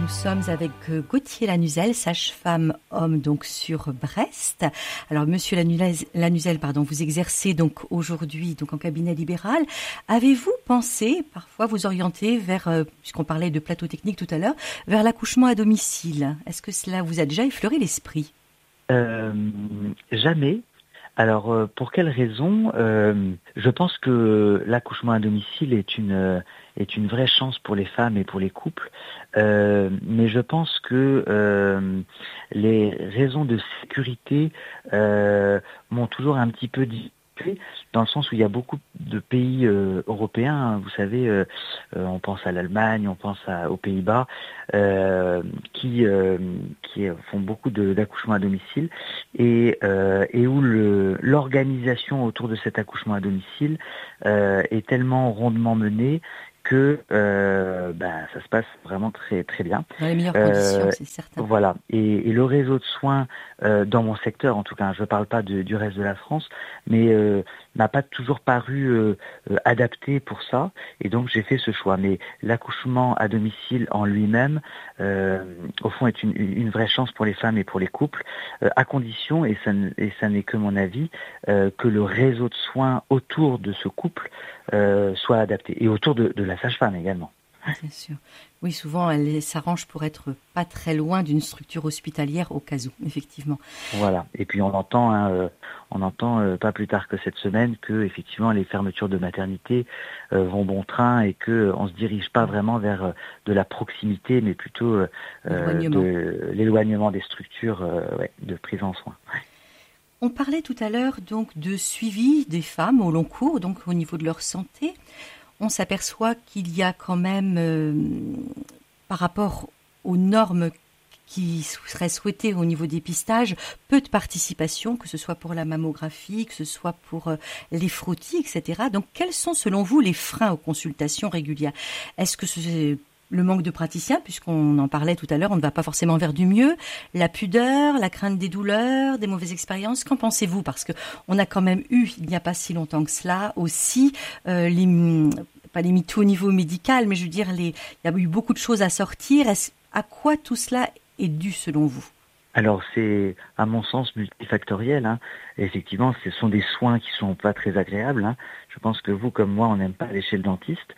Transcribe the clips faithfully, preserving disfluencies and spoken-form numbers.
Nous sommes avec Gauthier Lanuzel, sage-femme homme donc sur Brest. Alors Monsieur Lanuzel, Lanuzel pardon, vous exercez donc aujourd'hui donc en cabinet libéral. Avez-vous pensé parfois vous orienter vers, euh, puisqu'on parlait de plateau technique tout à l'heure, vers l'accouchement à domicile? Est-ce que cela vous a déjà effleuré l'esprit? euh, Jamais. Alors, euh, pour quelle raison? euh, Je pense que l'accouchement à domicile est une euh, est une vraie chance pour les femmes et pour les couples, euh, mais je pense que euh, les raisons de sécurité euh, m'ont toujours un petit peu dit dans le sens où il y a beaucoup de pays euh, européens, hein, vous savez, euh, euh, on pense à l'Allemagne, on pense à, aux Pays-Bas, euh, qui euh, qui font beaucoup de, d'accouchements à domicile et euh, et où le, l'organisation autour de cet accouchement à domicile euh, est tellement rondement menée que euh, ben, ça se passe vraiment très très bien. Dans les meilleures Euh, conditions, c'est certain. Voilà. Et, et le réseau de soins euh, dans mon secteur, en tout cas, je ne parle pas de, du reste de la France, mais euh, n'a pas toujours paru euh, euh, adapté pour ça. Et donc j'ai fait ce choix. Mais l'accouchement à domicile en lui-même, euh, au fond, est une, une vraie chance pour les femmes et pour les couples, euh, à condition, et ça, et ça n'est que mon avis, euh, que le réseau de soins autour de ce couple euh, soit adapté. Et autour de, de la sage-femme également. Bien sûr. Oui, souvent, elle s'arrange pour être pas très loin d'une structure hospitalière au cas où, effectivement. Voilà. Et puis on entend, hein, euh, on entend euh, pas plus tard que cette semaine que effectivement les fermetures de maternité euh, vont bon train et que euh, on se dirige pas vraiment vers euh, de la proximité, mais plutôt euh, L'éloignement. de l'éloignement des structures euh, ouais, de prise en soin. Ouais. On parlait tout à l'heure donc de suivi des femmes au long cours, donc au niveau de leur santé. On s'aperçoit qu'il y a quand même, euh, par rapport aux normes qui seraient souhaitées au niveau des dépistage, peu de participation, que ce soit pour la mammographie, que ce soit pour euh, les frottis, et cetera. Donc, quels sont selon vous les freins aux consultations régulières? Est-ce que c'est le manque de praticiens, puisqu'on en parlait tout à l'heure, on ne va pas forcément vers du mieux, la pudeur, la crainte des douleurs, des mauvaises expériences? Qu'en pensez-vous? Parce que on a quand même eu, il n'y a pas si longtemps que cela, aussi euh, les, pas les mythos au niveau médical, mais je veux dire, les, il y a eu beaucoup de choses à sortir. Est-ce, à quoi tout cela est dû selon vous? Alors c'est, à mon sens, multifactoriel. Hein. Effectivement, ce sont des soins qui sont pas très agréables. Hein. Je pense que vous, comme moi, on n'aime pas aller chez le dentiste.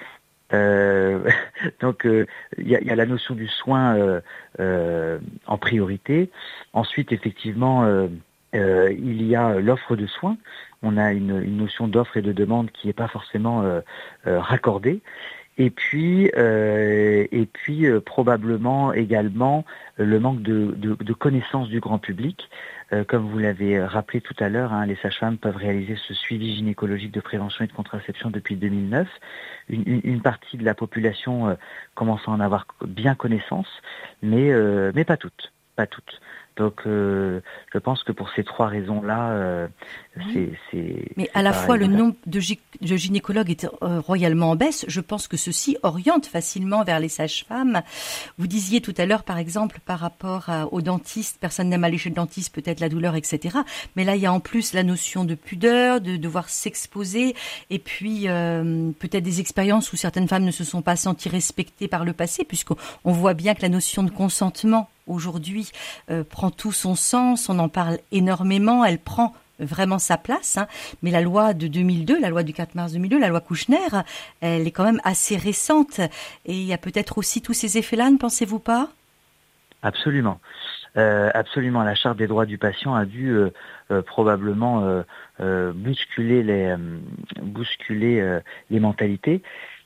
Euh, donc il euh, y, a, y a la notion du soin euh, euh, en priorité. Ensuite, effectivement, euh, euh, il y a l'offre de soins. On a une, une notion d'offre et de demande qui n'est pas forcément euh, euh, raccordée. Et puis, euh, et puis euh, probablement également euh, le manque de, de, de connaissance du grand public. Euh, comme vous l'avez rappelé tout à l'heure, hein, les sages-femmes peuvent réaliser ce suivi gynécologique de prévention et de contraception depuis deux mille neuf. Une, une, une partie de la population euh, commence à en avoir bien connaissance, mais, euh, mais pas toutes, pas toutes. Donc, euh, je pense que pour ces trois raisons-là, euh, oui. c'est, c'est. Mais c'est à la fois, le exemple. nombre de, gy- de gynécologues est euh, royalement en baisse. Je pense que ceci oriente facilement vers les sages-femmes. Vous disiez tout à l'heure, par exemple, par rapport à, aux dentistes, personne n'aime aller chez le dentiste, peut-être la douleur, et cetera. Mais là, il y a en plus la notion de pudeur, de devoir s'exposer, et puis euh, peut-être des expériences où certaines femmes ne se sont pas senties respectées par le passé, puisqu'on on voit bien que la notion de consentement aujourd'hui euh, prend tout son sens, on en parle énormément, elle prend vraiment sa place, hein. Mais la loi de deux mille deux, la loi du quatre mars deux mille deux, la loi Kouchner, elle est quand même assez récente et il y a peut-être aussi tous ces effets-là, ne pensez-vous pas? Absolument. Euh, absolument, la charte des droits du patient a dû euh, euh, probablement euh, euh, bousculer les euh, bousculer euh, les mentalités.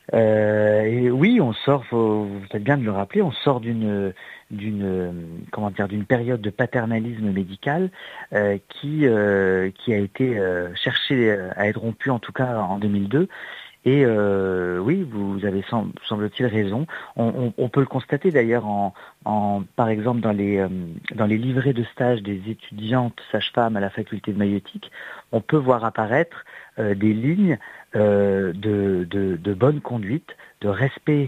Euh, et oui, on sort, faut, vous faites bien de le rappeler, on sort d'une d'une comment dire d'une période de paternalisme médical euh, qui euh, qui a été euh, cherché à être rompu en tout cas en deux mille deux. Et euh, oui, vous avez semble-t-il raison. On, on, on peut le constater d'ailleurs en, en par exemple dans les euh, dans les livrets de stage des étudiantes sages-femmes à la faculté de maïeutique, on peut voir apparaître euh, des lignes euh, de, de, de bonne conduite, de respect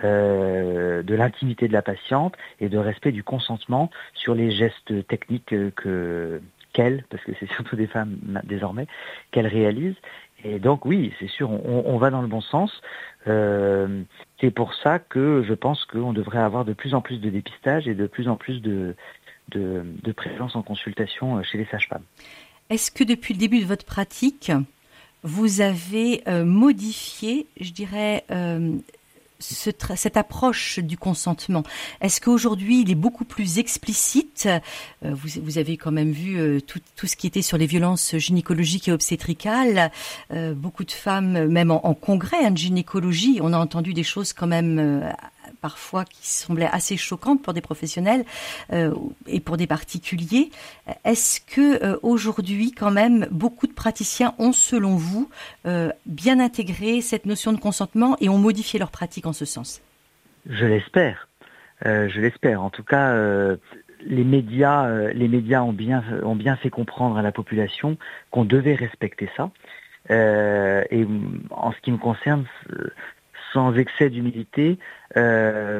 euh, de l'intimité de la patiente et de respect du consentement sur les gestes techniques que qu'elles, parce que c'est surtout des femmes désormais, qu'elles réalisent. Et donc oui, c'est sûr, on, on va dans le bon sens. Euh, c'est pour ça que je pense qu'on devrait avoir de plus en plus de dépistage et de plus en plus de, de, de présence en consultation chez les sages-femmes. Est-ce que depuis le début de votre pratique, vous avez euh, modifié, je dirais, euh, ce tra- cette approche du consentement? Est-ce qu'aujourd'hui, il est beaucoup plus explicite? euh, vous, vous avez quand même vu euh, tout, tout ce qui était sur les violences gynécologiques et obstétricales. Euh, beaucoup de femmes, même en, en congrès hein, de gynécologie, on a entendu des choses quand même euh, parfois qui semblaient assez choquantes pour des professionnels euh, et pour des particuliers. Est-ce que euh, aujourd'hui, quand même, beaucoup de praticiens ont, selon vous, euh, bien intégré cette notion de consentement et ont modifié leur pratique en ce sens? Je l'espère. Euh, je l'espère. En tout cas, euh, les médias, euh, les médias ont bien, ont bien fait comprendre à la population qu'on devait respecter ça. Euh, et en ce qui me concerne, sans excès d'humilité, euh,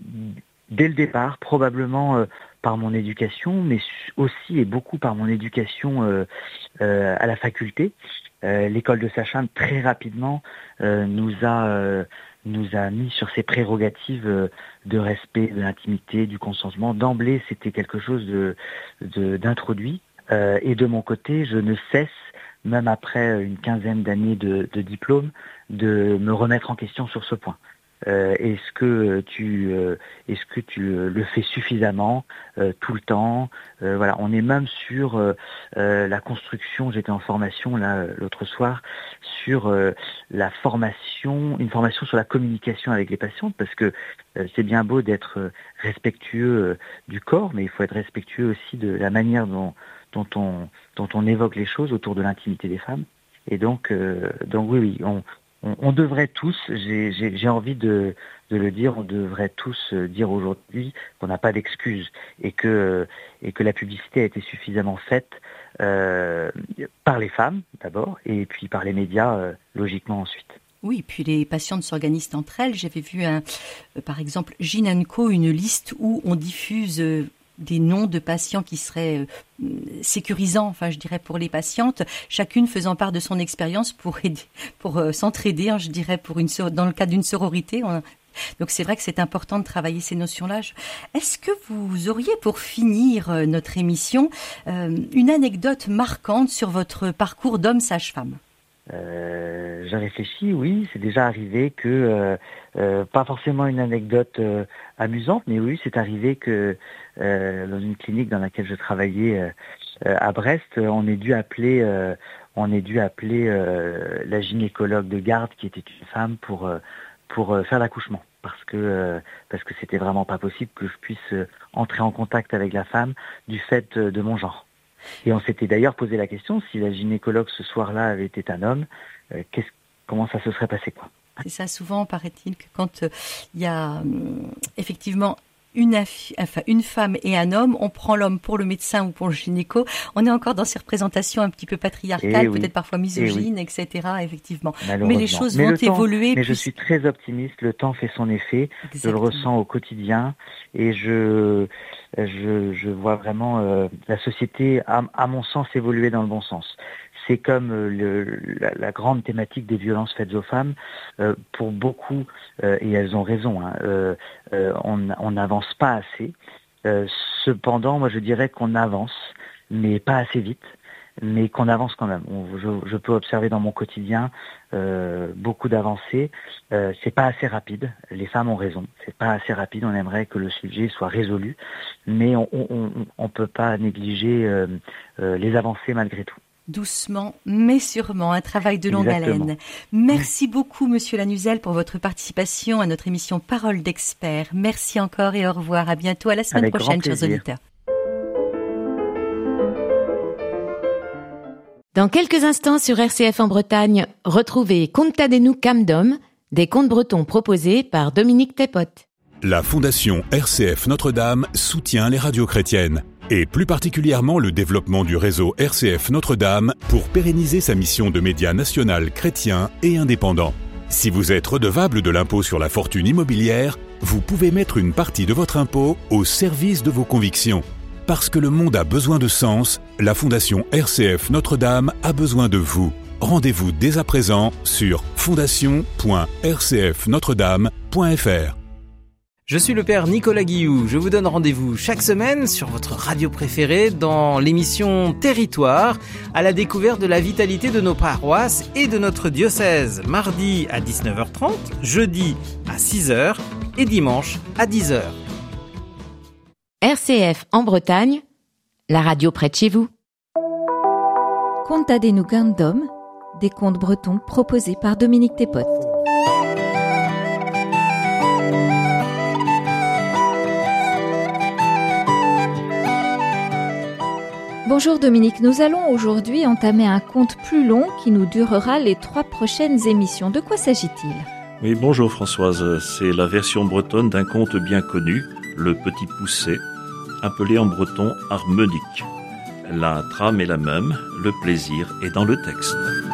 dès le départ, probablement euh, par mon éducation, mais aussi et beaucoup par mon éducation euh, euh, à la faculté. Euh, l'école de sage-femme, très rapidement, euh, nous a euh, nous a mis sur ses prérogatives euh, de respect de l'intimité, du consentement. D'emblée, c'était quelque chose de, de d'introduit. Euh, et de mon côté, je ne cesse, même après une quinzaine d'années de, de diplôme, de me remettre en question sur ce point. Euh, est-ce que tu, euh, est-ce que tu euh, le fais suffisamment euh, tout le temps? euh, Voilà, on est même sur euh, euh, la construction. J'étais en formation là l'autre soir sur euh, la formation, une formation sur la communication avec les patientes, parce que euh, c'est bien beau d'être respectueux euh, du corps, mais il faut être respectueux aussi de la manière dont dont on dont on évoque les choses autour de l'intimité des femmes. Et donc, euh, donc oui, oui, on On, on devrait tous, j'ai, j'ai, j'ai envie de, de le dire, on devrait tous dire aujourd'hui qu'on n'a pas d'excuses et que, et que la publicité a été suffisamment faite euh, par les femmes d'abord et puis par les médias euh, logiquement ensuite. Oui, puis les patientes s'organisent entre elles. J'avais vu, un, euh, par exemple, Gyn and Co, une liste où on diffuse euh, des noms de patients qui seraient euh, sécurisants, enfin je dirais pour les patientes, chacune faisant part de son expérience pour aider, pour euh, s'entraider, hein, je dirais pour une dans le cadre d'une sororité. On, donc c'est vrai que c'est important de travailler ces notions-là. Est-ce que vous auriez, pour finir euh, notre émission, euh, une anecdote marquante sur votre parcours d'homme sage-femme? Euh, j'ai réfléchi, oui, c'est déjà arrivé que, euh, euh, pas forcément une anecdote euh, amusante, mais oui, c'est arrivé que euh, dans une clinique dans laquelle je travaillais euh, euh, à Brest, on ait dû appeler, euh, on ait dû appeler euh, la gynécologue de garde qui était une femme pour euh, pour euh, faire l'accouchement, parce que euh, parce que c'était vraiment pas possible que je puisse euh, entrer en contact avec la femme du fait euh, de mon genre. Et on s'était d'ailleurs posé la question, si la gynécologue ce soir-là avait été un homme, euh, qu'est-ce, comment ça se serait passé, quoi. C'est ça, souvent, paraît-il, que quand il euh, y a euh, effectivement une, affi- enfin, une femme et un homme, on prend l'homme pour le médecin ou pour le gynéco. On est encore dans ces représentations un petit peu patriarcales, oui, peut-être parfois misogynes, oui, et cetera, effectivement. Mais les choses mais vont évoluer. Mais puis... je suis très optimiste, le temps fait son effet, exactement. Je le ressens au quotidien et je... Je, je vois vraiment euh, la société, à, à mon sens, évoluer dans le bon sens. C'est comme euh, le, la, la grande thématique des violences faites aux femmes. Euh, pour beaucoup, euh, et elles ont raison, hein, euh, euh, on n'avance pas assez. Euh, cependant, moi je dirais qu'on avance, mais pas assez vite, mais qu'on avance quand même. On, je, je peux observer dans mon quotidien euh, beaucoup d'avancées. Euh, c'est pas assez rapide. Les femmes ont raison. C'est pas assez rapide. On aimerait que le sujet soit résolu, mais on on, on peut pas négliger euh, euh, les avancées malgré tout. Doucement, mais sûrement, un travail de longue Exactement. haleine. Merci beaucoup, Monsieur Lanuzel, pour votre participation à notre émission Parole d'experts. Merci encore et au revoir. À bientôt, à la semaine Avec prochaine, chers auditeurs. Dans quelques instants sur R C F en Bretagne, retrouvez Contadez-nous Camdom, des contes bretons proposés par Dominique Tepote. La Fondation R C F Notre-Dame soutient les radios chrétiennes, et plus particulièrement le développement du réseau R C F Notre-Dame pour pérenniser sa mission de média national chrétien et indépendant. Si vous êtes redevable de l'impôt sur la fortune immobilière, vous pouvez mettre une partie de votre impôt au service de vos convictions. Parce que le monde a besoin de sens, la Fondation R C F Notre-Dame a besoin de vous. Rendez-vous dès à présent sur fondation point r c f notre dame point f r. Je suis le père Nicolas Guilloux. Je vous donne rendez-vous chaque semaine sur votre radio préférée dans l'émission Territoire, à la découverte de la vitalité de nos paroisses et de notre diocèse. Mardi à dix-neuf heures trente, jeudi à six heures et dimanche à dix heures. R C F en Bretagne, la radio près de chez vous. Contadez-nous Gandom, des contes bretons proposés par Dominique Tepote. Bonjour Dominique, nous allons aujourd'hui entamer un conte plus long qui nous durera les trois prochaines émissions. De quoi s'agit-il ? Oui, bonjour Françoise, c'est la version bretonne d'un conte bien connu, Le Petit Poucet, appelé en breton harmonique. La trame est la même, le plaisir est dans le texte.